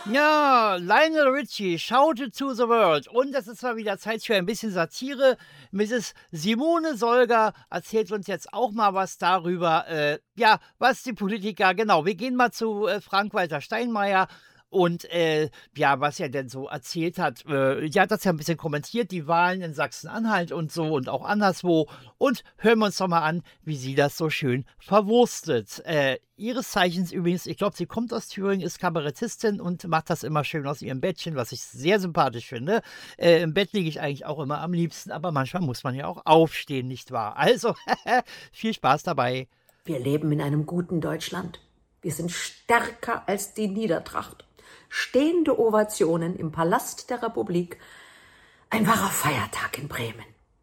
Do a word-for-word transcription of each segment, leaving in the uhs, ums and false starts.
Ja, Lionel Richie, Shout It to the World. Und es ist mal wieder Zeit für ein bisschen Satire. Misses Simone Solger erzählt uns jetzt auch mal was darüber, äh, ja, was die Politiker, genau, wir gehen mal zu äh, Frank-Walter Steinmeier und äh, ja, was er denn so erzählt hat. Äh, die hat das ja ein bisschen kommentiert, die Wahlen in Sachsen-Anhalt und so und auch anderswo. Und hören wir uns doch mal an, wie sie das so schön verwurstet. Äh, ihres Zeichens übrigens, ich glaube, sie kommt aus Thüringen, ist Kabarettistin und macht das immer schön aus ihrem Bettchen, was ich sehr sympathisch finde. Äh, Im Bett liege ich eigentlich auch immer am liebsten, aber manchmal muss man ja auch aufstehen, nicht wahr? Also, viel Spaß dabei. Wir leben in einem guten Deutschland. Wir sind stärker als die Niedertracht. Stehende Ovationen im Palast der Republik. Ein wahrer Feiertag in Bremen.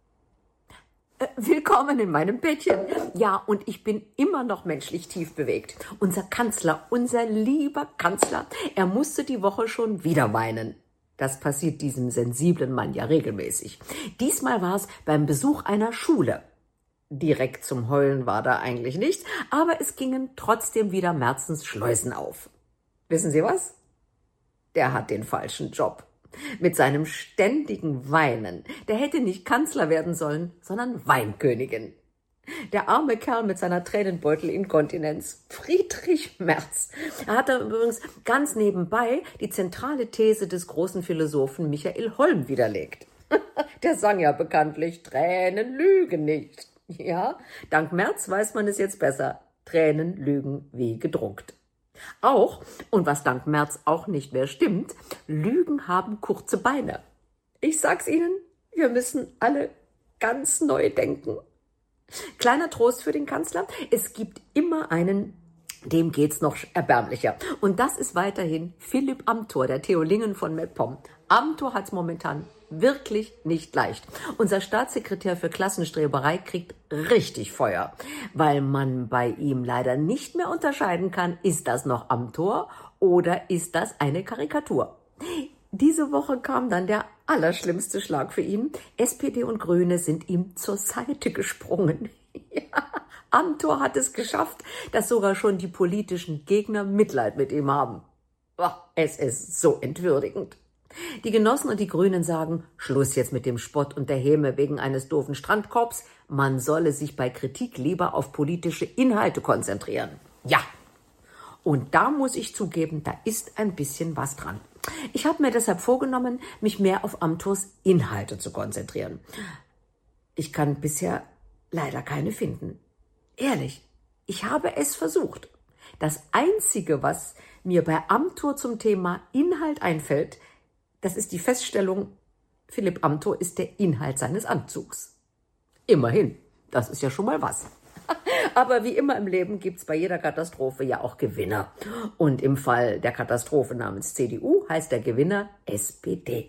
Äh, willkommen in meinem Bettchen. Ja, und ich bin immer noch menschlich tief bewegt. Unser Kanzler, unser lieber Kanzler, er musste die Woche schon wieder weinen. Das passiert diesem sensiblen Mann ja regelmäßig. Diesmal war es beim Besuch einer Schule. Direkt zum Heulen war da eigentlich nichts, aber es gingen trotzdem wieder Merzens Schleusen auf. Wissen Sie was? Der hat den falschen Job. Mit seinem ständigen Weinen. Der hätte nicht Kanzler werden sollen, sondern Weinkönigin. Der arme Kerl mit seiner Tränenbeutel-Inkontinenz. Friedrich Merz. Er hat da übrigens ganz nebenbei die zentrale These des großen Philosophen Michael Holm widerlegt. Der sang ja bekanntlich, Tränen lügen nicht. Ja, dank Merz weiß man es jetzt besser. Tränen lügen wie gedruckt. Auch, und was dank Merz auch nicht mehr stimmt, Lügen haben kurze Beine. Ich sag's Ihnen, wir müssen alle ganz neu denken. Kleiner Trost für den Kanzler, es gibt immer einen, dem geht's noch erbärmlicher. Und das ist weiterhin Philipp Amthor, der Theolingen von MedPom. Amthor hat's momentan wirklich nicht leicht. Unser Staatssekretär für Klassenstreberei kriegt richtig Feuer, weil man bei ihm leider nicht mehr unterscheiden kann, ist das noch Amthor oder ist das eine Karikatur. Diese Woche kam dann der allerschlimmste Schlag für ihn. S P D und Grüne sind ihm zur Seite gesprungen. Ja, Amthor hat es geschafft, dass sogar schon die politischen Gegner Mitleid mit ihm haben. Oh, es ist so entwürdigend. Die Genossen und die Grünen sagen, Schluss jetzt mit dem Spott und der Häme wegen eines doofen Strandkorbs. Man solle sich bei Kritik lieber auf politische Inhalte konzentrieren. Ja, und da muss ich zugeben, da ist ein bisschen was dran. Ich habe mir deshalb vorgenommen, mich mehr auf Amthors Inhalte zu konzentrieren. Ich kann bisher leider keine finden. Ehrlich, ich habe es versucht. Das Einzige, was mir bei Amthor zum Thema Inhalt einfällt, das ist die Feststellung, Philipp Amthor ist der Inhalt seines Anzugs. Immerhin, das ist ja schon mal was. Aber wie immer im Leben gibt's bei jeder Katastrophe ja auch Gewinner. Und im Fall der Katastrophe namens C D U heißt der Gewinner S P D.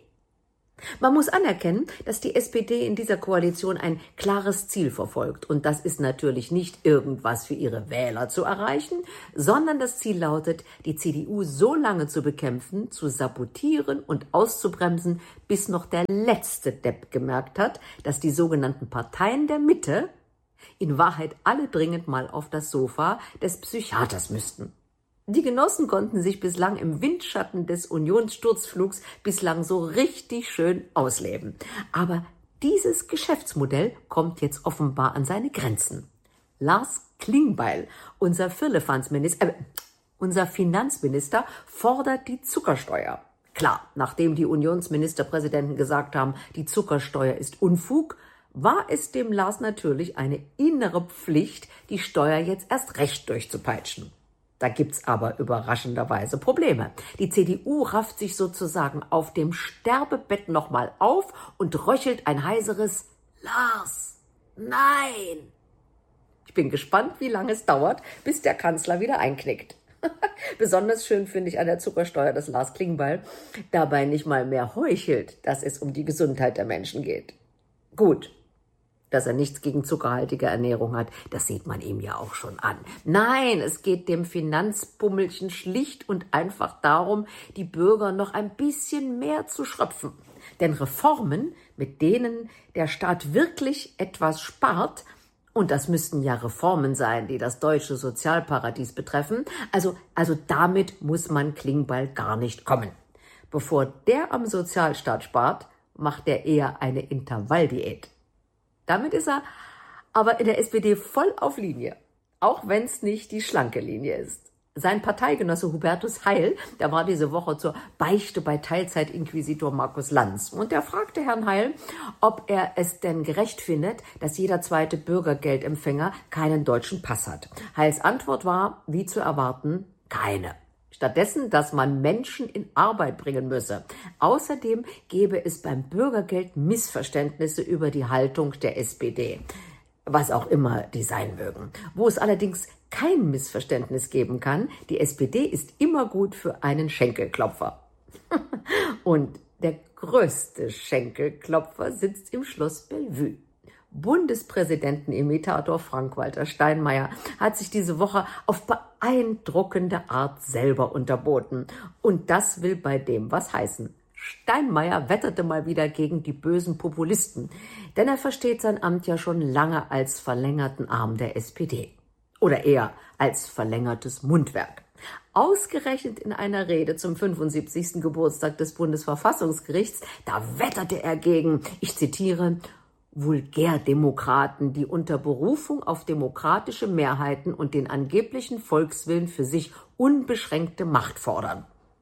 Man muss anerkennen, dass die S P D in dieser Koalition ein klares Ziel verfolgt. Und das ist natürlich nicht irgendwas für ihre Wähler zu erreichen, sondern das Ziel lautet, die C D U so lange zu bekämpfen, zu sabotieren und auszubremsen, bis noch der letzte Depp gemerkt hat, dass die sogenannten Parteien der Mitte in Wahrheit alle dringend mal auf das Sofa des Psychiaters müssten. Die Genossen konnten sich bislang im Windschatten des Unionssturzflugs bislang so richtig schön ausleben. Aber dieses Geschäftsmodell kommt jetzt offenbar an seine Grenzen. Lars Klingbeil, unser Firlefanzminister, äh, unser Finanzminister, fordert die Zuckersteuer. Klar, nachdem die Unionsministerpräsidenten gesagt haben, die Zuckersteuer ist Unfug, war es dem Lars natürlich eine innere Pflicht, die Steuer jetzt erst recht durchzupeitschen. Da gibt's aber überraschenderweise Probleme. Die C D U rafft sich sozusagen auf dem Sterbebett nochmal auf und röchelt ein heiseres Lars, nein! Ich bin gespannt, wie lange es dauert, bis der Kanzler wieder einknickt. Besonders schön finde ich an der Zuckersteuer, dass Lars Klingbeil dabei nicht mal mehr heuchelt, dass es um die Gesundheit der Menschen geht. Gut. Dass er nichts gegen zuckerhaltige Ernährung hat, das sieht man ihm ja auch schon an. Nein, es geht dem Finanzpummelchen schlicht und einfach darum, die Bürger noch ein bisschen mehr zu schröpfen. Denn Reformen, mit denen der Staat wirklich etwas spart Und das müssten ja Reformen sein, die das deutsche Sozialparadies betreffen. Also, also damit muss man Klingbeil gar nicht kommen. Bevor der am Sozialstaat spart, macht er eher eine Intervalldiät. Damit ist er aber in der S P D voll auf Linie, auch wenn es nicht die schlanke Linie ist. Sein Parteigenosse Hubertus Heil, der war diese Woche zur Beichte bei Teilzeitinquisitor Markus Lanz. Und der fragte Herrn Heil, ob er es denn gerecht findet, dass jeder zweite Bürgergeldempfänger keinen deutschen Pass hat. Heils Antwort war, wie zu erwarten, keine. Stattdessen, dass man Menschen in Arbeit bringen müsse. Außerdem gebe es beim Bürgergeld Missverständnisse über die Haltung der S P D. Was auch immer die sein mögen. Wo es allerdings kein Missverständnis geben kann, die S P D ist immer gut für einen Schenkelklopfer. Und der größte Schenkelklopfer sitzt im Schloss Bellevue. Bundespräsidentenimitator Frank-Walter Steinmeier hat sich diese Woche auf beeindruckende Art selber unterboten. Und das will bei dem was heißen. Steinmeier wetterte mal wieder gegen die bösen Populisten, denn er versteht sein Amt ja schon lange als verlängerten Arm der S P D. Oder eher als verlängertes Mundwerk. Ausgerechnet in einer Rede zum fünfundsiebzigsten Geburtstag des Bundesverfassungsgerichts, da wetterte er gegen, ich zitiere, Vulgärdemokraten, die unter Berufung auf demokratische Mehrheiten und den angeblichen Volkswillen für sich unbeschränkte Macht fordern.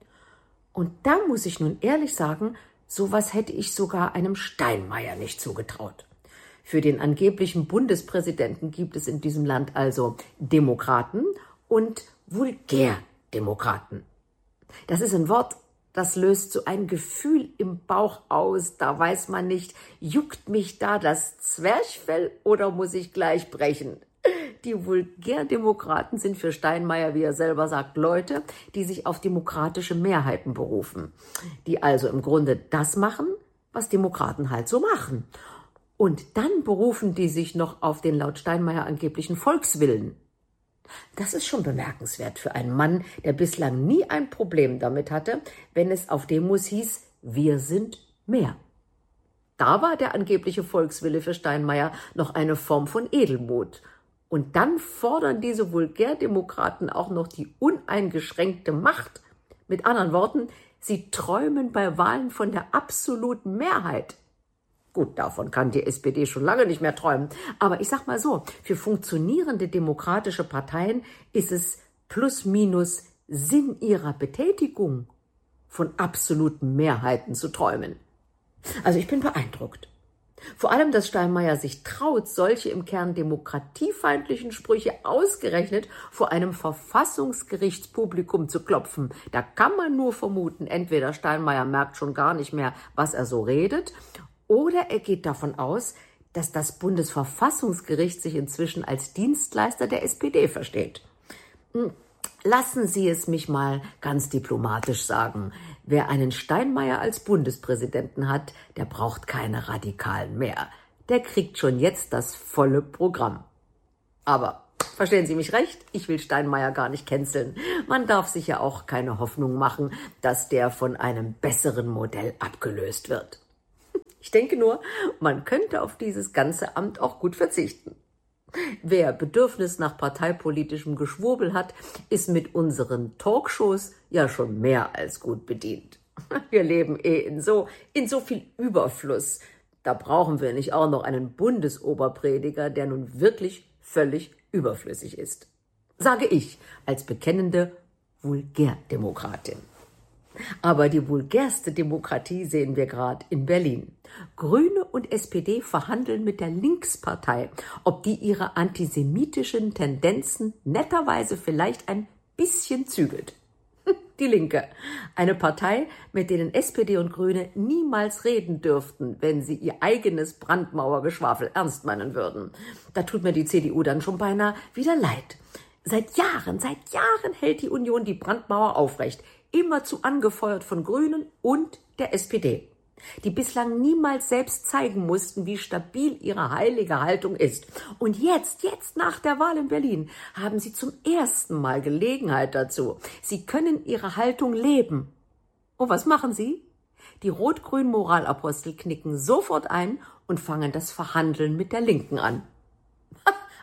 Und da muss ich nun ehrlich sagen, sowas hätte ich sogar einem Steinmeier nicht zugetraut. Für den angeblichen Bundespräsidenten gibt es in diesem Land also Demokraten und Vulgärdemokraten. Das ist ein Wort, das löst so ein Gefühl im Bauch aus, da weiß man nicht, juckt mich da das Zwerchfell oder muss ich gleich brechen? Die Vulgärdemokraten sind für Steinmeier, wie er selber sagt, Leute, die sich auf demokratische Mehrheiten berufen, die also im Grunde das machen, was Demokraten halt so machen. Und dann berufen die sich noch auf den laut Steinmeier angeblichen Volkswillen. Das ist schon bemerkenswert für einen Mann, der bislang nie ein Problem damit hatte, wenn es auf Demos hieß, wir sind mehr. Da war der angebliche Volkswille für Steinmeier noch eine Form von Edelmut. Und dann fordern diese Vulgärdemokraten auch noch die uneingeschränkte Macht. Mit anderen Worten, sie träumen bei Wahlen von der absoluten Mehrheit. Gut, davon kann die S P D schon lange nicht mehr träumen. Aber ich sag mal so, für funktionierende demokratische Parteien ist es plus minus Sinn ihrer Betätigung, von absoluten Mehrheiten zu träumen. Also ich bin beeindruckt. Vor allem, dass Steinmeier sich traut, solche im Kern demokratiefeindlichen Sprüche ausgerechnet vor einem Verfassungsgerichtspublikum zu klopfen. Da kann man nur vermuten, entweder Steinmeier merkt schon gar nicht mehr, was er so redet, oder er geht davon aus, dass das Bundesverfassungsgericht sich inzwischen als Dienstleister der S P D versteht. Lassen Sie es mich mal ganz diplomatisch sagen. Wer einen Steinmeier als Bundespräsidenten hat, der braucht keine Radikalen mehr. Der kriegt schon jetzt das volle Programm. Aber verstehen Sie mich recht, ich will Steinmeier gar nicht canceln. Man darf sich ja auch keine Hoffnung machen, dass der von einem besseren Modell abgelöst wird. Ich denke nur, man könnte auf dieses ganze Amt auch gut verzichten. Wer Bedürfnis nach parteipolitischem Geschwurbel hat, ist mit unseren Talkshows ja schon mehr als gut bedient. Wir leben eh in so, in so viel Überfluss. Da brauchen wir nicht auch noch einen Bundesoberprediger, der nun wirklich völlig überflüssig ist. Sage ich als bekennende Vulgärdemokratin. Aber die vulgärste Demokratie sehen wir gerade in Berlin. Grüne und S P D verhandeln mit der Linkspartei, ob die ihre antisemitischen Tendenzen netterweise vielleicht ein bisschen zügelt. Die Linke, eine Partei, mit denen S P D und Grüne niemals reden dürften, wenn sie ihr eigenes Brandmauergeschwafel ernst meinen würden. Da tut mir die C D U dann schon beinahe wieder leid. Seit Jahren, seit Jahren hält die Union die Brandmauer aufrecht, immerzu angefeuert von Grünen und der S P D, die bislang niemals selbst zeigen mussten, wie stabil ihre heilige Haltung ist. Und jetzt, jetzt nach der Wahl in Berlin, haben sie zum ersten Mal Gelegenheit dazu. Sie können ihre Haltung leben. Und was machen sie? Die rot-grünen Moralapostel knicken sofort ein und fangen das Verhandeln mit der Linken an.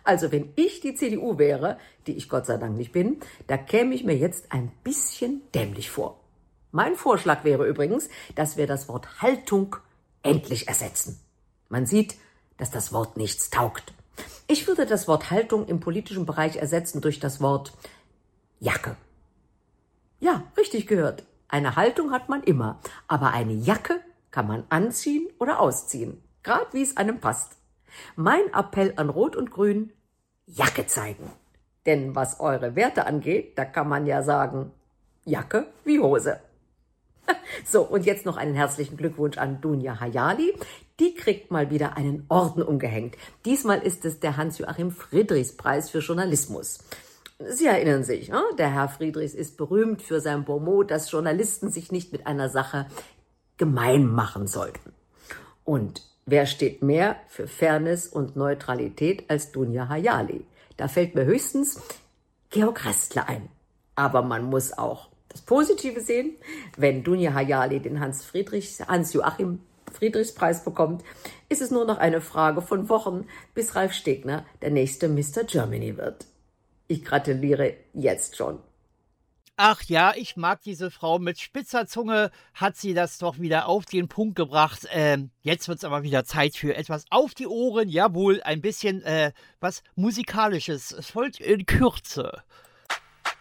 Also wenn ich die C D U wäre, die ich Gott sei Dank nicht bin, da käme ich mir jetzt ein bisschen dämlich vor. Mein Vorschlag wäre übrigens, dass wir das Wort Haltung endlich ersetzen. Man sieht, dass das Wort nichts taugt. Ich würde das Wort Haltung im politischen Bereich ersetzen durch das Wort Jacke. Ja, richtig gehört. Eine Haltung hat man immer, aber eine Jacke kann man anziehen oder ausziehen, gerade wie es einem passt. Mein Appell an Rot und Grün: Jacke zeigen. Denn was eure Werte angeht, da kann man ja sagen, Jacke wie Hose. So, und jetzt noch einen herzlichen Glückwunsch an Dunja Hayali. Die kriegt mal wieder einen Orden umgehängt. Diesmal ist es der Hans-Joachim-Friedrichs-Preis für Journalismus. Sie erinnern sich, ne? Der Herr Friedrichs ist berühmt für sein Bonmot, dass Journalisten sich nicht mit einer Sache gemein machen sollten. Und wer steht mehr für Fairness und Neutralität als Dunja Hayali? Da fällt mir höchstens Georg Restler ein. Aber man muss auch das Positive sehen. Wenn Dunja Hayali den Hans-Friedrichs, Hans-Joachim-Friedrichs-Preis bekommt, ist es nur noch eine Frage von Wochen, bis Ralf Stegner der nächste Mister Germany wird. Ich gratuliere jetzt schon. Ach ja, ich mag diese Frau. Mit spitzer Zunge hat sie das doch wieder auf den Punkt gebracht. Ähm, jetzt wird es aber wieder Zeit für etwas auf die Ohren. Jawohl, ein bisschen äh, was Musikalisches. Es folgt in Kürze.